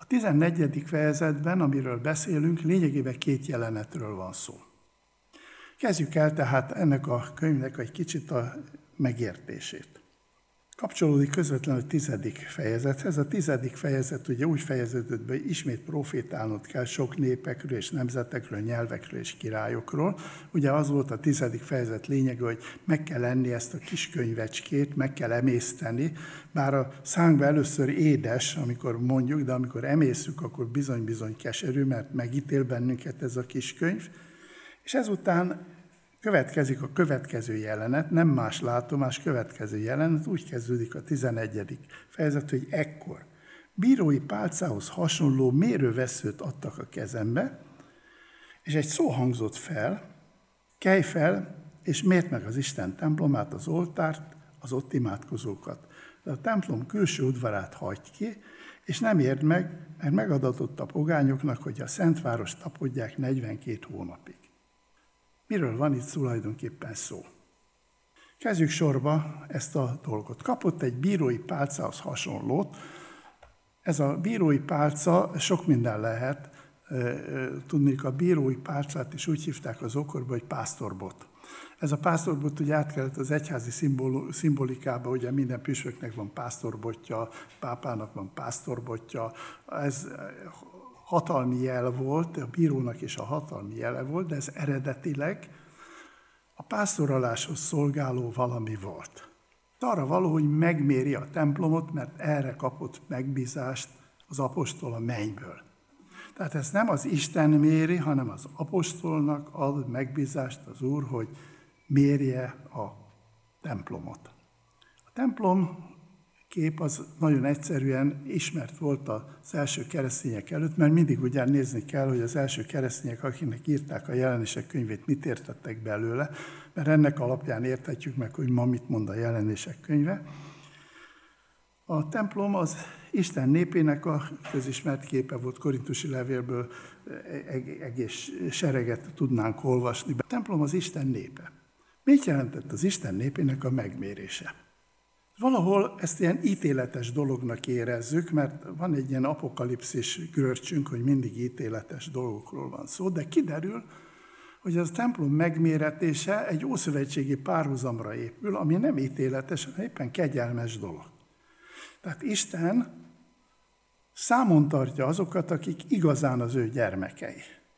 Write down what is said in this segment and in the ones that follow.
A 14. fejezetben, amiről beszélünk, lényegében 2 jelenetről van szó. Kezdjük el tehát ennek a könyvnek egy kicsit a megértését. Kapcsolódik közvetlenül a 10. fejezethez. A 10. fejezet ugye úgy fejeződött be, hogy ismét profétálnod kell sok népekről és nemzetekről, nyelvekről és királyokról. Ugye az volt a 10. fejezet lényege, hogy meg kell enni ezt a kis könyvecskét, meg kell emészteni, bár a szánkba először édes, amikor mondjuk, de amikor emészük, akkor bizony-bizony keserű, mert megítél bennünket ez a kis könyv. És ezután következik a következő jelenet, nem más látomás, következő jelenet, úgy kezdődik a 11. fejezet, hogy ekkor bírói pálcához hasonló mérővesszőt adtak a kezembe, és egy szó hangzott fel, kelj fel, és mérd meg az Isten templomát, az oltárt, az ott imádkozókat. De a templom külső udvarát hagyd ki, és nem érd meg, mert megadatott a pogányoknak, hogy a Szentvárost tapadják 42 hónapig. Miről van itt tulajdonképpen szó? Kezdjük sorba ezt a dolgot. Kapott egy bírói pálcához hasonlót. Ez a bírói pálca sok minden lehet. Tudnék, a bírói pálcát is úgy hívták az ókorban, hogy pásztorbot. Ez a pásztorbot ugye átkelett az egyházi szimbolikába, ugye minden püspöknek van pásztorbotja, pápának van pásztorbotja. Ez hatalmi jel volt, a bírónak is a hatalmi jele volt, de ez eredetileg a pásztoroláshoz szolgáló valami volt. Arra való, hogy megméri a templomot, mert erre kapott megbízást az apostol a mennyből. Tehát ez nem az Isten méri, hanem az apostolnak ad megbízást az Úr, hogy mérje a templomot. A templom kép az nagyon egyszerűen ismert volt az első keresztények előtt, mert mindig ugyan nézni kell, hogy az első keresztények, akiknek írták a Jelenések könyvét, mit értettek belőle, mert ennek alapján érthetjük meg, hogy ma mit mond a Jelenések könyve. A templom az Isten népének a közismert képe volt, korintusi levélből egész sereget tudnánk olvasni. A templom az Isten népe. Mit jelentett az Isten népének a megmérése? Valahol ezt ilyen ítéletes dolognak érezzük, mert van egy ilyen apokalipszis görcsünk, hogy mindig ítéletes dolgokról van szó, de kiderül, hogy az a templom megméretése egy ószövetségi párhuzamra épül, ami nem ítéletes, hanem éppen kegyelmes dolog. Tehát Isten számon tartja azokat, akik igazán az ő gyermekei.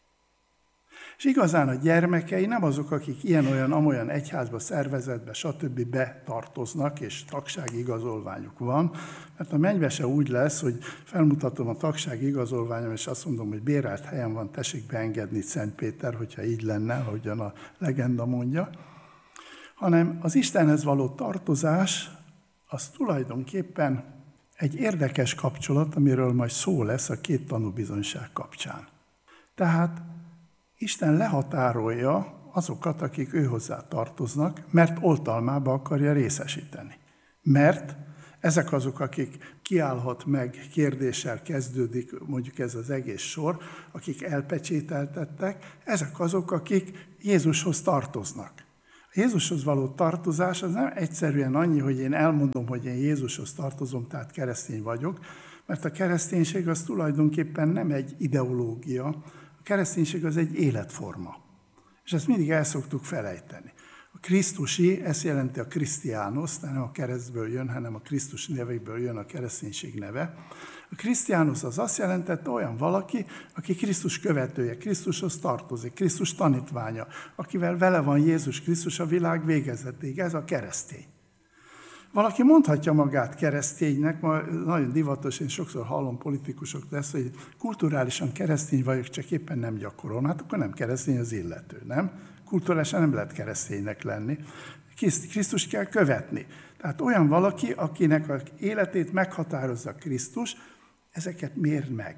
És igazán a gyermekei nem azok, akik ilyen-olyan, amolyan egyházba, szervezetbe, stb. Betartoznak, és tagsági igazolványuk van, mert a mennybe se úgy lesz, hogy felmutatom a tagsági igazolványom, és azt mondom, hogy bérelt helyen van, tessék beengedni Szent Péter, hogyha így lenne, ahogyan a legenda mondja, hanem az Istenhez való tartozás, az tulajdonképpen egy érdekes kapcsolat, amiről majd szó lesz a 2 tanúbizonyság kapcsán. Tehát Isten lehatárolja azokat, akik őhozzá tartoznak, mert oltalmába akarja részesíteni. Mert ezek azok, akik kiállhat meg, kérdéssel kezdődik mondjuk ez az egész sor, akik elpecsételtettek, ezek azok, akik Jézushoz tartoznak. A Jézushoz való tartozás az nem egyszerűen annyi, hogy én elmondom, hogy én Jézushoz tartozom, tehát keresztény vagyok, mert a kereszténység az tulajdonképpen nem egy ideológia, a kereszténység az egy életforma. És ezt mindig el szoktuk felejteni. A krisztusi, ez jelenti a Christianos, nem a keresztből jön, hanem a Krisztus nevéből jön a kereszténység neve. A Christianos az azt jelentette olyan valaki, aki Krisztus követője, Krisztushoz tartozik, Krisztus tanítványa, akivel vele van Jézus Krisztus a világ végezetéig, ez a keresztény. Valaki mondhatja magát kereszténynek, ma nagyon divatos, én sokszor hallom politikusoktól ezt, hogy kulturálisan keresztény vagyok, csak éppen nem gyakorolom. Hát akkor nem keresztény az illető, nem? Kulturálisan nem lehet kereszténynek lenni. Krisztus kell követni. Tehát olyan valaki, akinek az életét meghatározza Krisztus, ezeket mérd meg.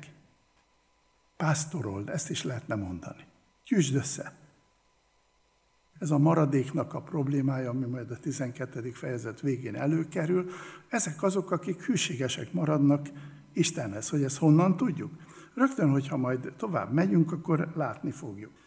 Pásztorold, ezt is lehetne mondani. Gyűjtsd össze. Ez a maradéknak a problémája, ami majd a 12. fejezet végén előkerül. Ezek azok, akik hűségesek maradnak Istenhez. Hogy ezt honnan tudjuk? Rögtön, hogyha majd tovább megyünk, akkor látni fogjuk.